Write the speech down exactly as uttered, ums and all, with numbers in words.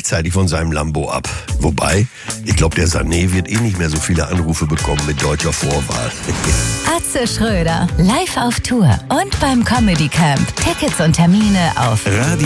rechtzeitig von seinem Lambo ab. Wobei, ich glaube, der Sané wird eh nicht mehr so viele Anrufe bekommen mit deutscher Vorwahl. Atze Schröder, live auf Tour und beim Comedy Camp. Tickets und Termine auf Radio